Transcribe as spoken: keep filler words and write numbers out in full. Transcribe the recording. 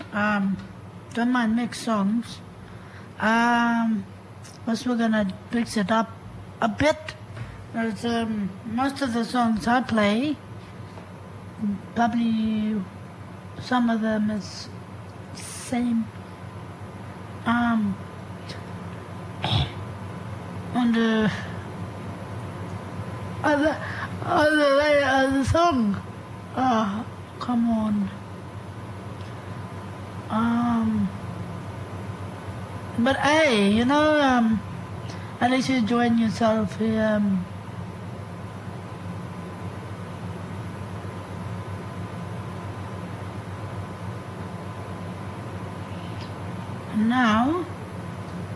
Um, don't mind mix songs. Um, first we're gonna mix it up a bit. There's, um, most of the songs I play, probably some of them is same. Um, on the other other layer of the song. Oh, come on. Um, but hey, you know, um, at least you're enjoying yourself. Um, now,